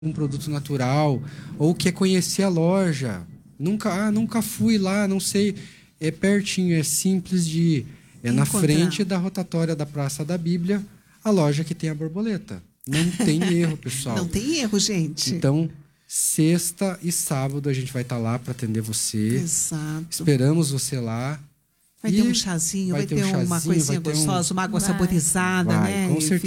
um produto natural, ou quer conhecer a loja. Nunca fui lá, não sei. É pertinho, é simples de ir. É na frente da rotatória da Praça da Bíblia, a loja que tem a borboleta. Não tem erro, pessoal. Não tem erro, gente. Então, sexta e sábado a gente vai estar lá para atender você. Exato. Esperamos você lá. Vai ter um chazinho, vai ter uma coisinha gostosa, uma água saborizada, né? Com certeza.